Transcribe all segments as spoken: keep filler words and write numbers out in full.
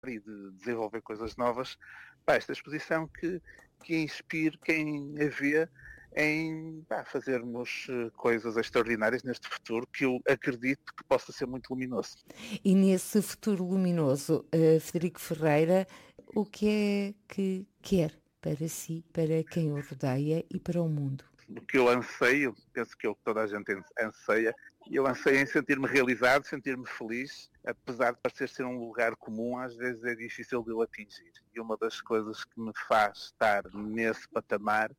e de desenvolver coisas novas, pá, esta exposição que, que inspire quem a vê em pá, fazermos coisas extraordinárias neste futuro que eu acredito que possa ser muito luminoso. E nesse futuro luminoso, uh, Frederico Ferreira, o que é que quer para si, para quem o rodeia e para o mundo? O que eu anseio, penso que é o que toda a gente anseia, eu anseio em sentir-me realizado, sentir-me feliz, apesar de parecer ser um lugar comum, às vezes é difícil de eu atingir. E uma das coisas que me faz estar nesse patamar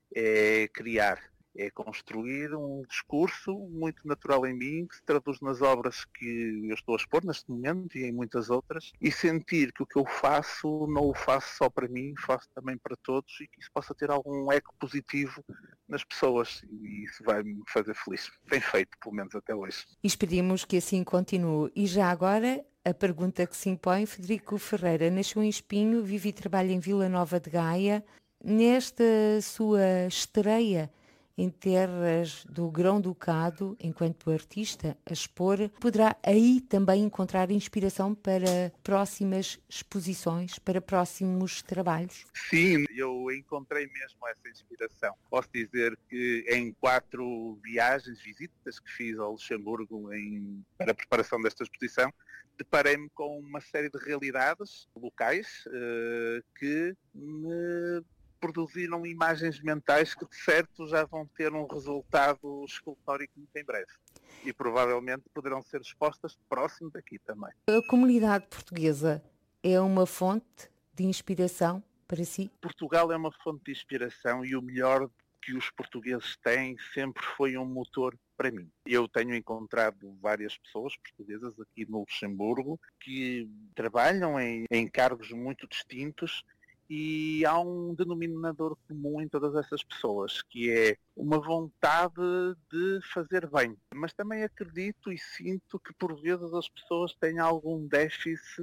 é criar, é construir um discurso muito natural em mim, que se traduz nas obras que eu estou a expor neste momento e em muitas outras, e sentir que o que eu faço não o faço só para mim, faço também para todos e que isso possa ter algum eco positivo nas pessoas, e isso vai-me fazer feliz. Bem feito, pelo menos até hoje. E esperemos que assim continue. E já agora, a pergunta que se impõe, Frederico Ferreira nasceu em Espinho, vive e trabalha em Vila Nova de Gaia. Nesta sua estreia em terras do Grão-Ducado, enquanto artista a expor, poderá aí também encontrar inspiração para próximas exposições, para próximos trabalhos? Sim, eu encontrei mesmo essa inspiração. Posso dizer que em quatro viagens, visitas que fiz ao Luxemburgo em, para a preparação desta exposição, deparei-me com uma série de realidades locais uh, que me produziram imagens mentais que de certo já vão ter um resultado escultórico muito em breve. E provavelmente poderão ser expostas próximo daqui também. A comunidade portuguesa é uma fonte de inspiração para si? Portugal é uma fonte de inspiração e o melhor que os portugueses têm sempre foi um motor para mim. Eu tenho encontrado várias pessoas portuguesas aqui no Luxemburgo que trabalham em, em cargos muito distintos. E há um denominador comum em todas essas pessoas, que é uma vontade de fazer bem. Mas também acredito e sinto que por vezes as pessoas têm algum déficit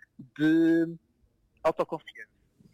de autoconfiança.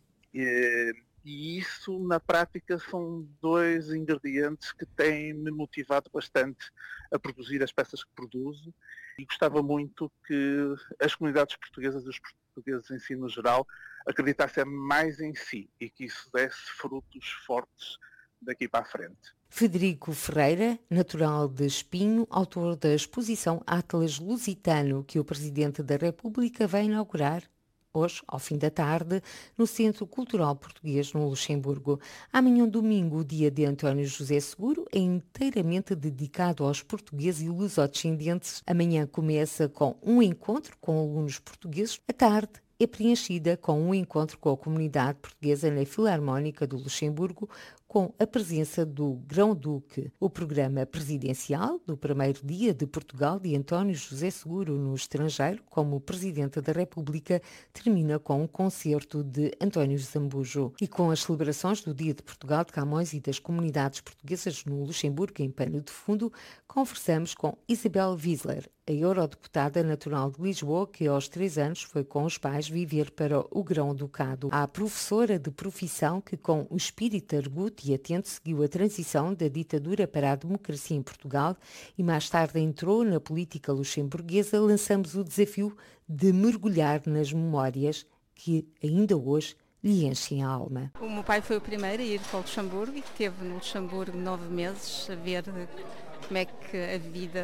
E, e isso, na prática, são dois ingredientes que têm-me motivado bastante a produzir as peças que produzo. E gostava muito que as comunidades portuguesas e os portugueses em si, no geral, acreditassem mais em si e que isso desse frutos fortes daqui para a frente. Frederico Ferreira, natural de Espinho, autor da exposição Atlas Lusitano, que o Presidente da República vai inaugurar hoje, ao fim da tarde, no Centro Cultural Português, no Luxemburgo. Amanhã, domingo, o dia de António José Seguro é inteiramente dedicado aos portugueses e lusodescendentes. Amanhã começa com um encontro com alunos portugueses. À tarde, é preenchida com um encontro com a comunidade portuguesa na Filarmónica do Luxemburgo, com a presença do Grão-Duque. O programa presidencial do primeiro dia de Portugal de António José Seguro no estrangeiro, como Presidente da República, termina com um concerto de António Zambujo. E com as celebrações do Dia de Portugal de Camões e das comunidades portuguesas no Luxemburgo, em pano de fundo, conversamos com Isabel Wiesler, a eurodeputada natural de Lisboa, que aos três anos foi com os pais viver para o Grão-Ducado. A professora de profissão que, com o espírito arguto e atento, seguiu a transição da ditadura para a democracia em Portugal e mais tarde entrou na política luxemburguesa, lançamos o desafio de mergulhar nas memórias que ainda hoje lhe enchem a alma. O meu pai foi o primeiro a ir para o Luxemburgo e esteve no Luxemburgo nove meses a ver como é que a vida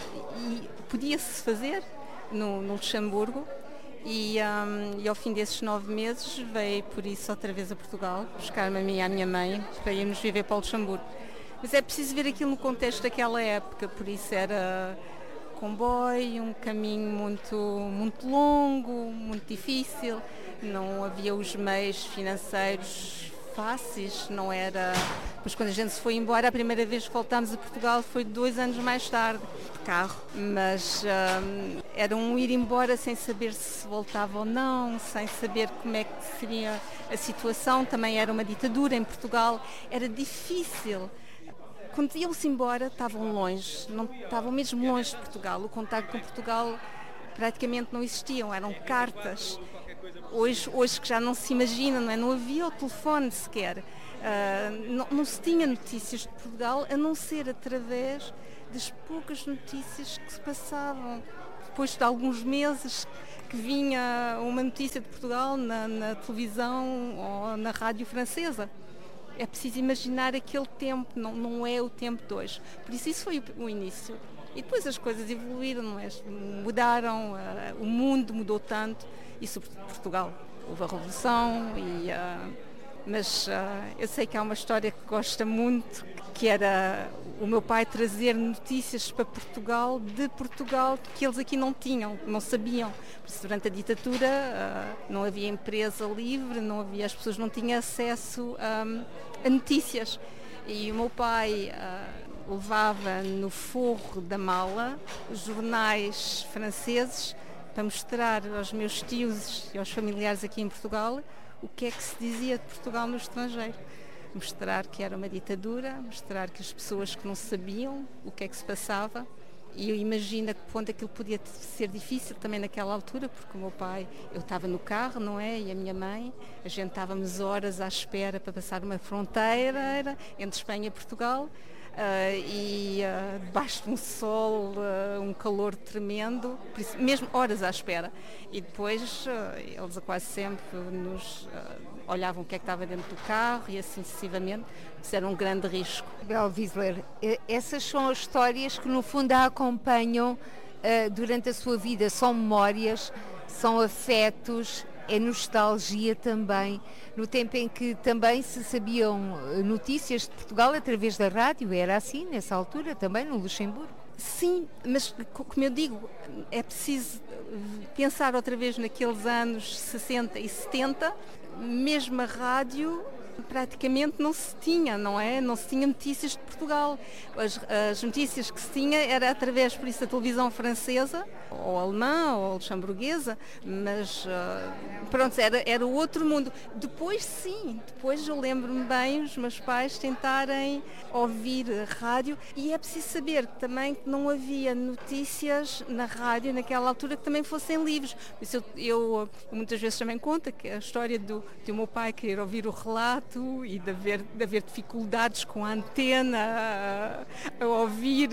podia-se fazer no, no Luxemburgo e, um, e ao fim desses nove meses veio por isso outra vez a Portugal, buscar-me a mim e à minha mãe para irmos viver para o Luxemburgo. Mas é preciso ver aquilo no contexto daquela época, por isso era comboio, um caminho muito, muito longo, muito difícil, não havia os meios financeiros fáceis, não era... Mas quando a gente se foi embora, a primeira vez que voltámos a Portugal foi dois anos mais tarde, de carro. Mas um, era um ir embora sem saber se voltava ou não, sem saber como é que seria a situação. Também era uma ditadura em Portugal, era difícil. Quando iam-se embora, estavam longe, não, estavam mesmo longe de Portugal. O contacto com Portugal praticamente não existiam, eram cartas. Hoje, hoje que já não se imagina, não é? Não havia o telefone sequer. Uh, não, não se tinha notícias de Portugal, a não ser através das poucas notícias que se passavam. Depois de alguns meses que vinha uma notícia de Portugal na, na televisão ou na rádio francesa. É preciso imaginar aquele tempo, não, não é o tempo de hoje. Por isso, isso foi o, o início. E depois as coisas evoluíram, não é? Mudaram, uh, o mundo mudou tanto, e sobretudo Portugal. Houve a Revolução, e, uh, mas uh, eu sei que há uma história que gosto muito, que era o meu pai trazer notícias para Portugal, de Portugal, que eles aqui não tinham, não sabiam. Por isso, durante a ditadura uh, não havia empresa livre, não havia, as pessoas não tinham acesso um, a notícias. E o meu pai uh, levava no forro da mala jornais franceses para mostrar aos meus tios e aos familiares aqui em Portugal o que é que se dizia de Portugal no estrangeiro. Mostrar que era uma ditadura, mostrar que as pessoas que não sabiam o que é que se passava. E eu imagino a que ponto aquilo podia ser difícil também naquela altura, porque o meu pai, eu estava no carro, não é? E a minha mãe, a gente estávamos horas à espera para passar uma fronteira entre Espanha e Portugal. Uh, e uh, debaixo de um sol, uh, um calor tremendo, por isso, mesmo horas à espera. E depois uh, eles quase sempre nos uh, olhavam o que é que estava dentro do carro e assim sucessivamente. Isso era um grande risco. Isabel Wiesler, essas são as histórias que no fundo a acompanham uh, durante a sua vida, são memórias, são afetos, é nostalgia também, no tempo em que também se sabiam notícias de Portugal através da rádio, era assim nessa altura também no Luxemburgo? Sim, mas como eu digo, é preciso pensar outra vez naqueles anos sessenta e setenta, mesmo a rádio praticamente não se tinha, não é? Não se tinha notícias de Portugal. As, as notícias que se tinha era através, por isso, da televisão francesa, ou alemã, ou luxemburguesa, mas uh, pronto, era, era outro mundo. Depois sim, depois eu lembro-me bem os meus pais tentarem ouvir a rádio, e é preciso saber também que não havia notícias na rádio naquela altura que também fossem livres. Por isso eu, eu, eu muitas vezes também conto que a história do, do meu pai querer ouvir o relato e de haver, de haver dificuldades com a antena, a, a ouvir,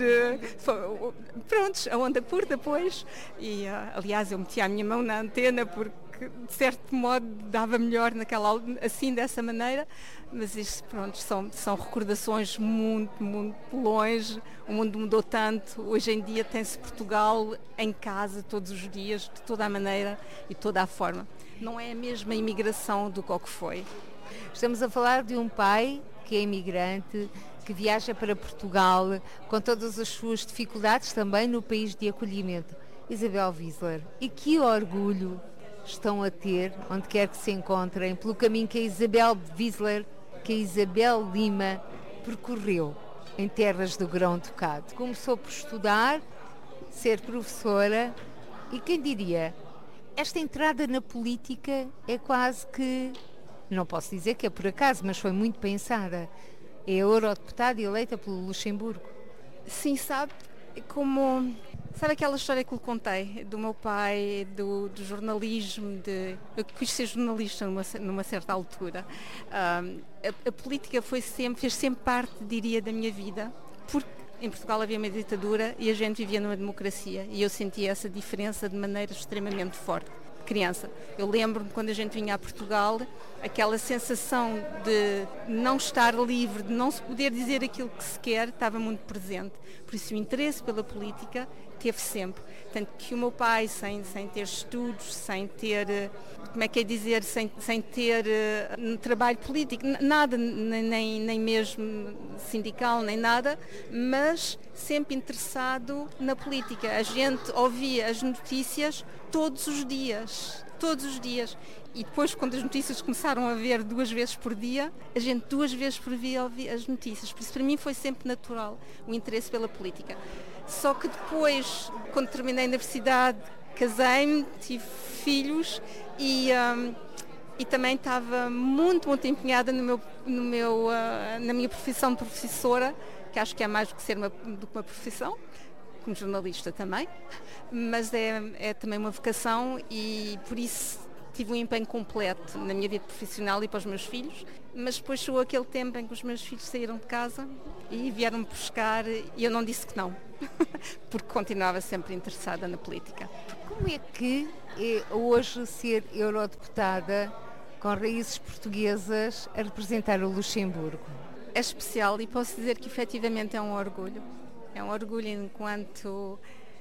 pronto, a onda curta depois. E, aliás, eu metia a minha mão na antena porque, de certo modo, dava melhor naquela, assim, dessa maneira. Mas isto, pronto, são, são recordações muito, muito longe. O mundo mudou tanto. Hoje em dia tem-se Portugal em casa todos os dias, de toda a maneira e toda a forma. Não é a mesma imigração do que foi. Estamos a falar de um pai que é imigrante, que viaja para Portugal, com todas as suas dificuldades também no país de acolhimento. Isabel Wiesler, e que orgulho estão a ter, onde quer que se encontrem, pelo caminho que a Isabel Wiesler, que a Isabel Lima percorreu em terras do Grão-Ducado. Começou por estudar, ser professora e, quem diria, esta entrada na política é quase que, não posso dizer que é por acaso, mas foi muito pensada. É eurodeputada eleita pelo Luxemburgo. Sim, sabe, como... Sabe aquela história que lhe contei, do meu pai, do, do jornalismo, de, eu quis ser jornalista numa, numa certa altura. Um, a, a política foi sempre, fez sempre parte, diria, da minha vida, porque em Portugal havia uma ditadura e a gente vivia numa democracia, e eu sentia essa diferença de maneira extremamente forte. Criança. Eu lembro-me quando a gente vinha a Portugal, aquela sensação de não estar livre, de não se poder dizer aquilo que se quer, estava muito presente. Por isso o interesse pela política teve sempre. Tanto que o meu pai, sem, sem ter estudos, sem ter, como é que é dizer, sem, sem ter uh, trabalho político, nada, nem, nem mesmo sindical, nem nada, mas sempre interessado na política. A gente ouvia as notícias todos os dias, todos os dias. E depois, quando as notícias começaram a ver duas vezes por dia, a gente duas vezes por dia ouvia as notícias. Por isso, para mim, foi sempre natural o interesse pela política. Só que depois, quando terminei a universidade, casei-me, tive filhos e, um, e também estava muito, muito empenhada no meu, no meu, uh, na minha profissão de professora, que acho que é mais do que ser uma, do que uma profissão, como jornalista também, mas é, é também uma vocação, e por isso tive um empenho completo na minha vida profissional e para os meus filhos. Mas depois chegou aquele tempo em que os meus filhos saíram de casa e vieram-me buscar, e eu não disse que não, porque continuava sempre interessada na política. Como Como é que é hoje ser eurodeputada com raízes portuguesas a representar o Luxemburgo? É especial e posso dizer que efetivamente é um orgulho. É um orgulho enquanto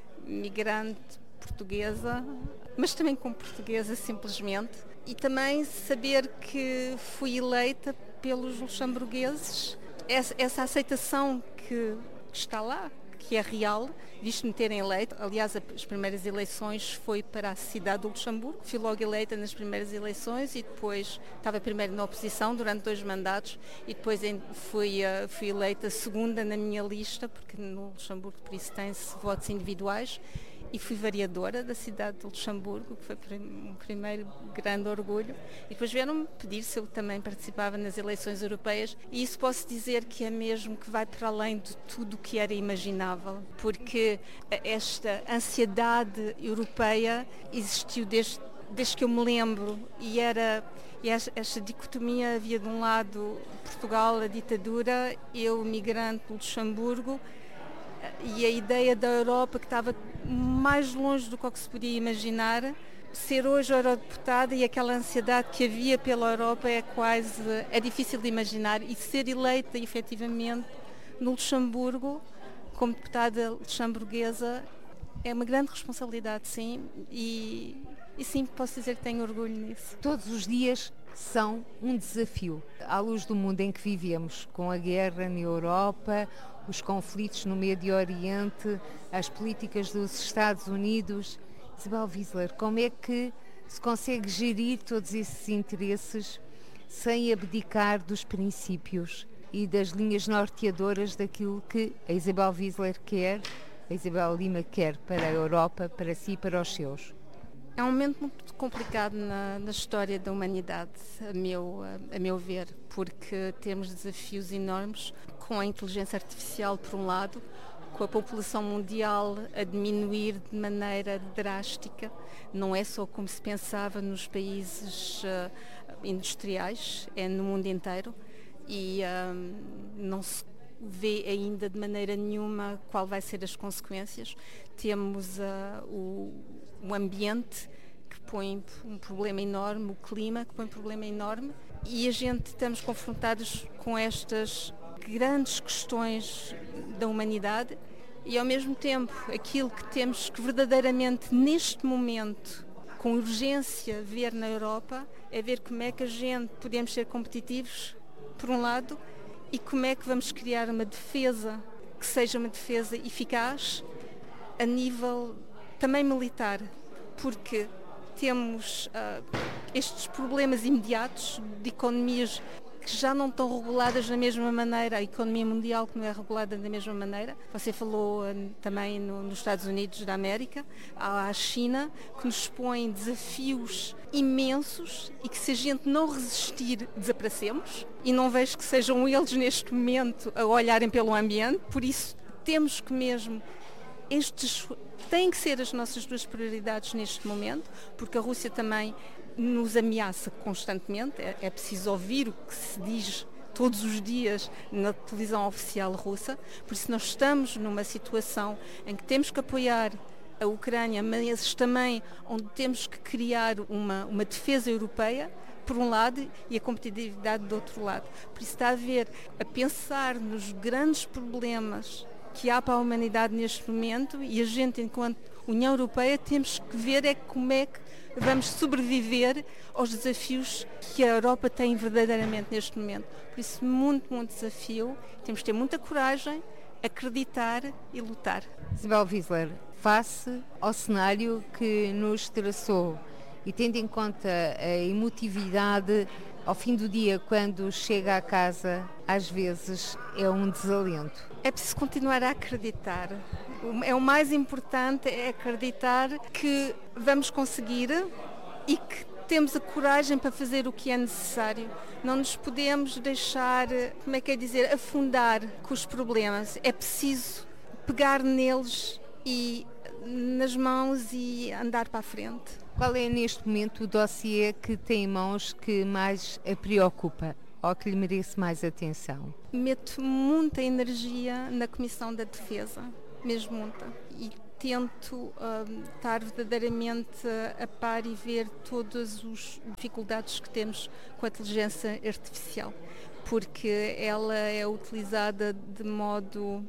migrante portuguesa, mas também como portuguesa simplesmente. E também saber que fui eleita pelos luxemburgueses, essa, essa aceitação que está lá, que é real, visto-me terem eleito. Aliás, as primeiras eleições foi para a cidade do Luxemburgo. Fui logo eleita nas primeiras eleições e depois estava primeiro na oposição durante dois mandatos e depois fui, fui eleita segunda na minha lista, porque no Luxemburgo por isso tem-se votos individuais. E fui vereadora da cidade de Luxemburgo, que foi um primeiro grande orgulho. E depois vieram-me pedir se eu também participava nas eleições europeias. E isso posso dizer que é mesmo que vai para além de tudo o que era imaginável. Porque esta ansiedade europeia existiu desde, desde que eu me lembro. E era e esta, esta dicotomia havia de um lado Portugal, a ditadura, eu, migrante do Luxemburgo, e a ideia da Europa que estava mais longe do que se podia imaginar. Ser hoje eurodeputada e aquela ansiedade que havia pela Europa é quase, é difícil de imaginar, e ser eleita efetivamente no Luxemburgo como deputada luxemburguesa é uma grande responsabilidade, sim, e, e sim, posso dizer que tenho orgulho nisso. Todos os dias são um desafio, à luz do mundo em que vivemos, com a guerra na Europa, os conflitos no Médio Oriente, as políticas dos Estados Unidos. Isabel Wieseler, como é que se consegue gerir todos esses interesses sem abdicar dos princípios e das linhas norteadoras daquilo que a Isabel Wieseler quer, a Isabel Lima quer para a Europa, para si e para os seus? É um momento muito complicado na, na história da humanidade, a meu, a, a meu ver, porque temos desafios enormes com a inteligência artificial, por um lado, com a população mundial a diminuir de maneira drástica. Não é só como se pensava nos países uh, industriais, é no mundo inteiro, e um, não se vê ainda de maneira nenhuma qual vai ser as consequências. Temos uh, o, o ambiente que põe um problema enorme, o clima que põe um problema enorme, e a gente estamos confrontados com estas grandes questões da humanidade e ao mesmo tempo aquilo que temos que verdadeiramente neste momento com urgência ver na Europa é ver como é que a gente podemos ser competitivos por um lado e como é que vamos criar uma defesa que seja uma defesa eficaz a nível também militar, porque temos uh, estes problemas imediatos de economias que já não estão reguladas da mesma maneira, a economia mundial que não é regulada da mesma maneira. Você falou uh, também no, nos Estados Unidos da América, há a China, que nos põe desafios imensos e que se a gente não resistir, desaparecemos. E não vejo que sejam eles neste momento a olharem pelo ambiente, por isso temos que mesmo, estes têm que ser as nossas duas prioridades neste momento, porque a Rússia também nos ameaça constantemente, é, é preciso ouvir o que se diz todos os dias na televisão oficial russa, por isso nós estamos numa situação em que temos que apoiar a Ucrânia, mas também onde temos que criar uma, uma defesa europeia, por um lado, e a competitividade do outro lado. Por isso está a ver, a pensar nos grandes problemas que há para a humanidade neste momento, e a gente, enquanto União Europeia, temos que ver é como é que vamos sobreviver aos desafios que a Europa tem verdadeiramente neste momento. Por isso, muito, muito desafio. Temos que ter muita coragem, acreditar e lutar. Isabel Wieseler, face ao cenário que nos traçou e tendo em conta a emotividade ao fim do dia, quando chega à casa, às vezes é um desalento. É preciso continuar a acreditar. É o mais importante, é acreditar que vamos conseguir e que temos a coragem para fazer o que é necessário. Não nos podemos deixar, como é que é dizer, afundar com os problemas. É preciso pegar neles e nas mãos e andar para a frente. Qual é neste momento o dossiê que tem em mãos que mais a preocupa ou que lhe merece mais atenção? Meto muita energia na Comissão da Defesa, mesmo muita. E tento uh, estar verdadeiramente a par e ver todas as dificuldades que temos com a inteligência artificial, porque ela é utilizada de modo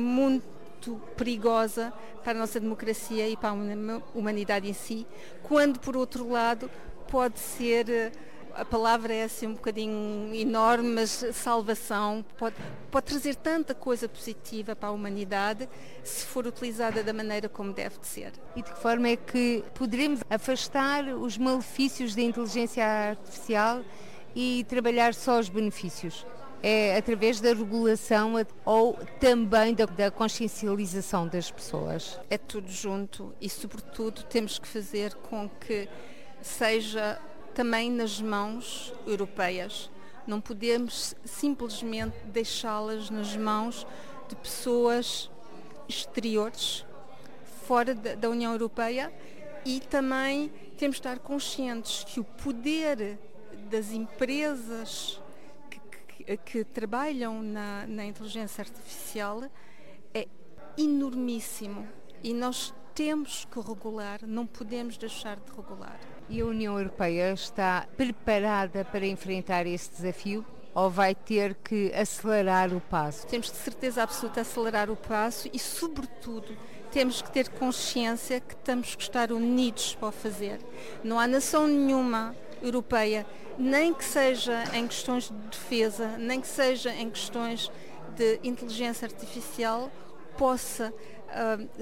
muito perigosa para a nossa democracia e para a humanidade em si, quando, por outro lado, pode ser... A palavra é assim um bocadinho enorme, mas salvação pode, pode trazer tanta coisa positiva para a humanidade se for utilizada da maneira como deve de ser. E de que forma é que poderemos afastar os malefícios da inteligência artificial e trabalhar só os benefícios? É através da regulação ou também da, da consciencialização das pessoas? É tudo junto e, sobretudo, temos que fazer com que seja também nas mãos europeias. Não podemos simplesmente deixá-las nas mãos de pessoas exteriores, fora da União Europeia, e também temos de estar conscientes que o poder das empresas que, que, que trabalham na, na inteligência artificial é enormíssimo e nós temos que regular, não podemos deixar de regular. E a União Europeia está preparada para enfrentar esse desafio ou vai ter que acelerar o passo? Temos de certeza absoluta acelerar o passo e, sobretudo, temos que ter consciência que temos que estar unidos para o fazer. Não há nação nenhuma europeia, nem que seja em questões de defesa, nem que seja em questões de inteligência artificial, possa uh,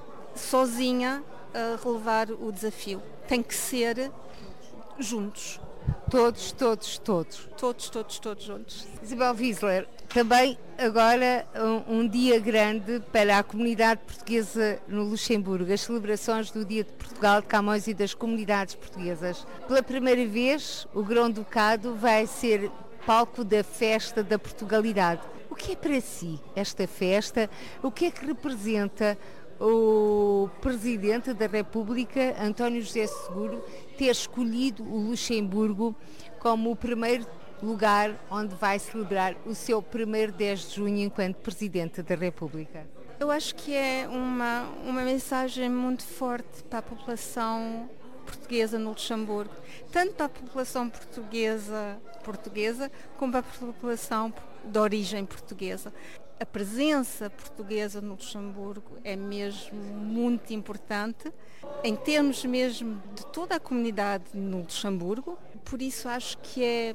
sozinha uh, relevar o desafio. Tem que ser juntos. Todos, todos, todos. Todos, todos, todos juntos. Isabel Wiesler, também agora um, um dia grande para a comunidade portuguesa no Luxemburgo, as celebrações do Dia de Portugal, de Camões e das comunidades portuguesas. Pela primeira vez, o Grão-Ducado vai ser palco da festa da Portugalidade. O que é para si esta festa? O que é que representa o Presidente da República, António José Seguro, ter escolhido o Luxemburgo como o primeiro lugar onde vai celebrar o seu primeiro dez de junho enquanto Presidente da República? Eu acho que é uma, uma mensagem muito forte para a população portuguesa no Luxemburgo, tanto para a população portuguesa, portuguesa como para a população de origem portuguesa. A presença portuguesa no Luxemburgo é mesmo muito importante, em termos mesmo de toda a comunidade no Luxemburgo, por isso acho que é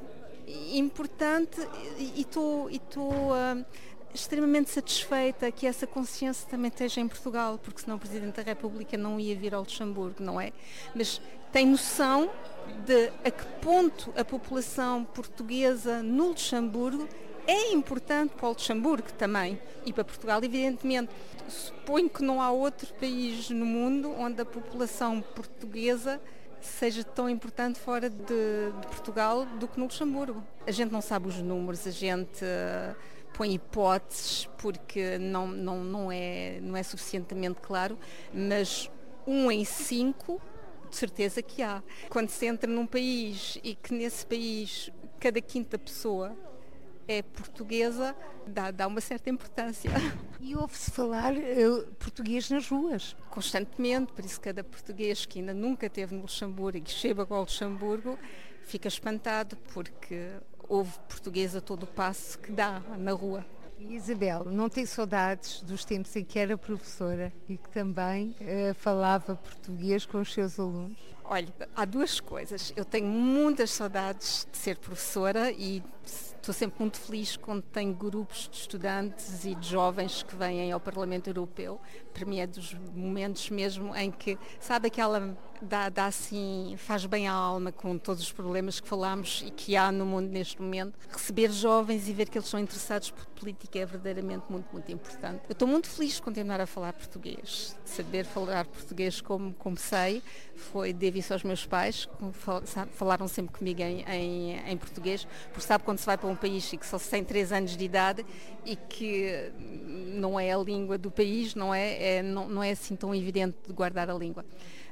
importante e estou uh, extremamente satisfeita que essa consciência também esteja em Portugal, porque senão o Presidente da República não ia vir ao Luxemburgo, não é? Mas tem noção de a que ponto a população portuguesa no Luxemburgo é importante para o Luxemburgo também e para Portugal, evidentemente. Suponho que não há outro país no mundo onde a população portuguesa seja tão importante fora de, de Portugal do que no Luxemburgo. A gente não sabe os números, a gente uh, põe hipóteses porque não, não, não, é, não é suficientemente claro, mas um em cinco, de certeza que há. Quando se entra num país e que nesse país cada quinta pessoa é portuguesa, dá, dá uma certa importância. E ouve-se falar uh, português nas ruas? Constantemente, por isso cada português que ainda nunca esteve no Luxemburgo e que chega ao Luxemburgo fica espantado, porque houve português a todo o passo que dá na rua. E Isabel, não tem saudades dos tempos em que era professora e que também uh, falava português com os seus alunos? Olha, há duas coisas. Eu tenho muitas saudades de ser professora e estou sempre muito feliz quando tenho grupos de estudantes e de jovens que vêm ao Parlamento Europeu. Para mim é dos momentos mesmo em que, sabe, aquela dá, dá assim, faz bem à alma com todos os problemas que falámos e que há no mundo neste momento. Receber jovens e ver que eles são interessados por política é verdadeiramente muito, muito importante. Eu estou muito feliz de continuar a falar português, de saber falar português como, como sei. Foi devido isso aos meus pais, que falaram sempre comigo em, em, em português, porque sabe quando se vai para um país e que só se tem três anos de idade e que não é a língua do país, não é, é, não, não é assim tão evidente de guardar a língua.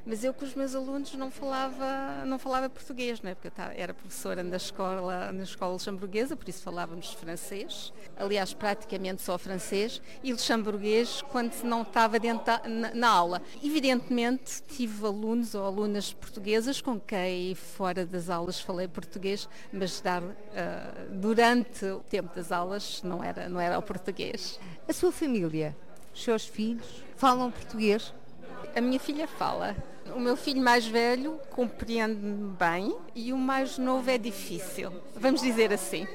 Mas eu com os meus alunos não falava, não falava português, não é? Porque eu era professora na escola, na escola luxemburguesa, por isso falávamos francês. Aliás, praticamente só francês e luxemburguês quando não estava dentro da, na, na aula. Evidentemente, tive alunos ou alunas portuguesas com quem fora das aulas falei português, mas dar, uh, durante o tempo das aulas não era, não era o português. A sua família, os seus filhos, falam português? A minha filha fala. O meu filho mais velho compreende-me bem e o mais novo é difícil, vamos dizer assim.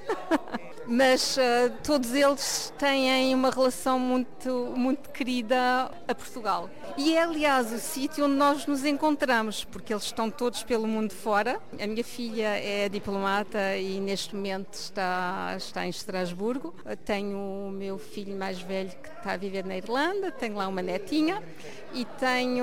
Mas uh, todos eles têm uma relação muito, muito querida a Portugal. E é, aliás, o sítio onde nós nos encontramos, porque eles estão todos pelo mundo fora. A minha filha é diplomata e neste momento está, está em Estrasburgo. Eu tenho o meu filho mais velho que está a viver na Irlanda, tenho lá uma netinha. E tenho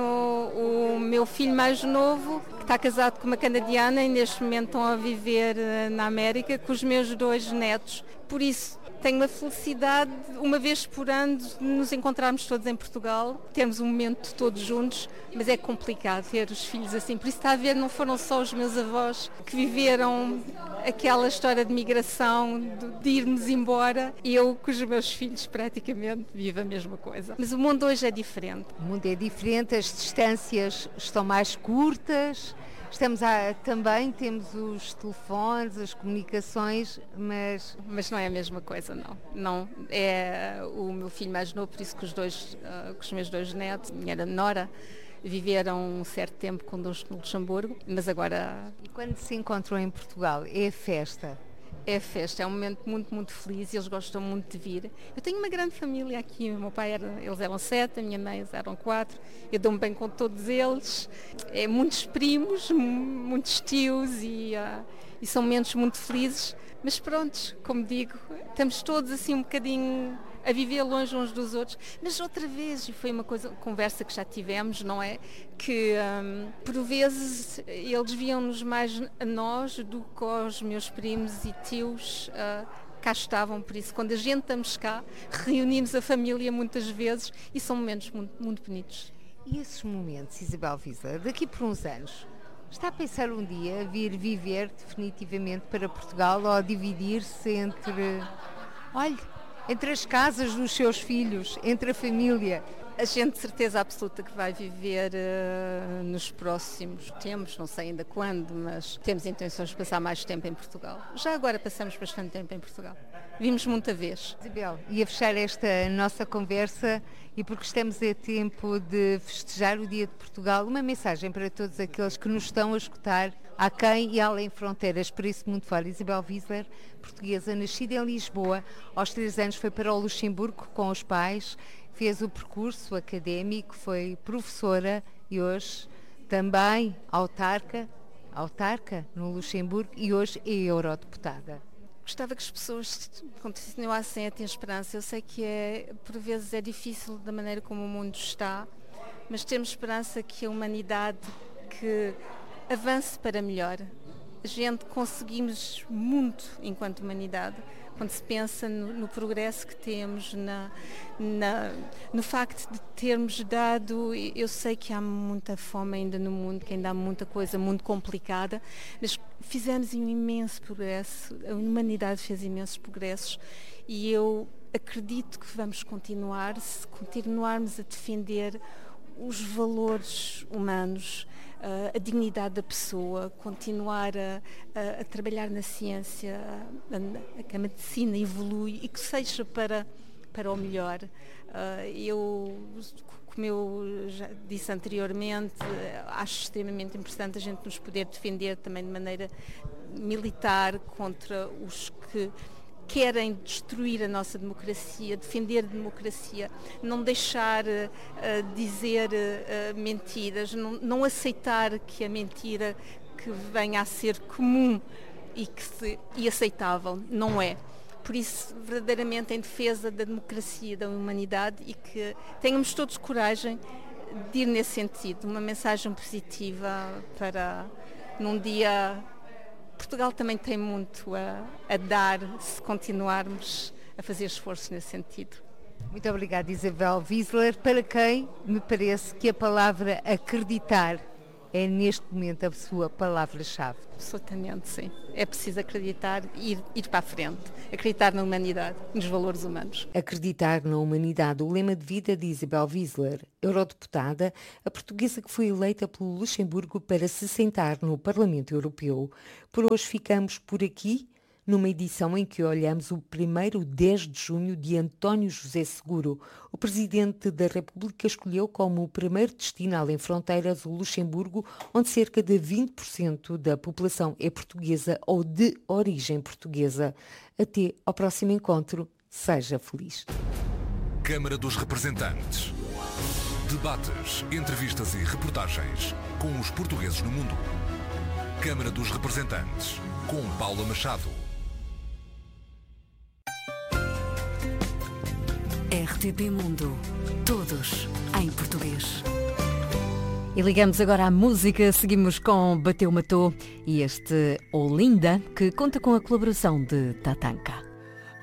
o meu filho mais novo, que está casado com uma canadiana e neste momento estão a viver na América com os meus dois netos. Por isso, tenho a felicidade, uma vez por ano, de nos encontrarmos todos em Portugal, termos um momento todos juntos, mas é complicado ver os filhos assim. Por isso está a ver, não foram só os meus avós que viveram aquela história de migração, de, de irmos embora, e eu com os meus filhos praticamente vivo a mesma coisa. Mas o mundo hoje é diferente. O mundo é diferente, as distâncias estão mais curtas. Estamos a, também temos os telefones, as comunicações, mas... Mas não é a mesma coisa, não. Não, é o meu filho mais novo, por isso que os, dois, uh, que os meus dois netos, minha nora, viveram um certo tempo connosco no Luxemburgo, mas agora... E quando se encontram em Portugal, é festa? É festa, é um momento muito, muito feliz e eles gostam muito de vir. Eu tenho uma grande família aqui, o meu pai era, eles eram sete, a minha mãe eram quatro, eu dou-me bem com todos eles, é, muitos primos, muitos tios e, uh, e são momentos muito felizes, mas pronto, como digo, estamos todos assim um bocadinho a viver longe uns dos outros, mas outra vez, e foi uma coisa, conversa que já tivemos, não é? Que um, por vezes eles viam-nos mais a nós do que aos meus primos e tios uh, cá estavam, por isso quando a gente estamos cá, reunimos a família muitas vezes e são momentos muito, muito bonitos. E esses momentos, Isabel Wiesler, daqui por uns anos, está a pensar um dia vir viver definitivamente para Portugal ou dividir-se entre, olha, entre as casas dos seus filhos, entre a família? A gente de certeza absoluta que vai viver uh, nos próximos tempos, não sei ainda quando, mas temos intenções de passar mais tempo em Portugal. Já agora passamos bastante tempo em Portugal. Vimos muita vez. Isabel, e a fechar esta nossa conversa, e porque estamos a tempo de festejar o Dia de Portugal, uma mensagem para todos aqueles que nos estão a escutar, aquém e além fronteiras, por isso muito fora. Isabel Wiesler, portuguesa, nascida em Lisboa, aos três anos foi para o Luxemburgo com os pais, fez o percurso académico, foi professora e hoje também autarca, autarca no Luxemburgo e hoje é eurodeputada. Gostava que as pessoas continuassem a ter esperança. Eu sei que é, por vezes é difícil da maneira como o mundo está, mas temos esperança que a humanidade que avance para melhor. A gente conseguimos muito enquanto humanidade, quando se pensa no, no progresso que temos, na, na, no facto de termos dado, eu sei que há muita fome ainda no mundo, que ainda há muita coisa muito complicada, mas fizemos um imenso progresso, a humanidade fez imensos progressos e eu acredito que vamos continuar, se continuarmos a defender os valores humanos, a dignidade da pessoa, continuar a, a, a trabalhar na ciência, a, a que a medicina evolui e que seja para, para o melhor. Eu, como eu já disse anteriormente, acho extremamente importante a gente nos poder defender também de maneira militar contra os que querem destruir a nossa democracia, defender a democracia, não deixar uh, dizer uh, mentiras, não, não aceitar que a mentira que venha a ser comum e, que se, e aceitável não é. Por isso, verdadeiramente em defesa da democracia, da humanidade e que tenhamos todos coragem de ir nesse sentido, uma mensagem positiva para num dia... Portugal também tem muito a, a dar se continuarmos a fazer esforço nesse sentido. Muito obrigada, Isabel Wiesler, para quem me parece que a palavra acreditar é neste momento a sua palavra-chave. Absolutamente, sim. É preciso acreditar e ir, ir para a frente. Acreditar na humanidade, nos valores humanos. Acreditar na humanidade, o lema de vida de Isabel Wieser, eurodeputada, a portuguesa que foi eleita pelo Luxemburgo para se sentar no Parlamento Europeu. Por hoje ficamos por aqui, numa edição em que olhamos o primeiro dez de junho de António José Seguro. O Presidente da República escolheu como primeiro destino além fronteiras o Luxemburgo, onde cerca de vinte por cento da população é portuguesa ou de origem portuguesa. Até ao próximo encontro. Seja feliz. Câmara dos Representantes. Debates, entrevistas e reportagens com os portugueses no mundo. Câmara dos Representantes, com Paula Machado. R T P Mundo. Todos em português. E ligamos agora à música, seguimos com Bateu Matou e este Olinda, que conta com a colaboração de Tatanka.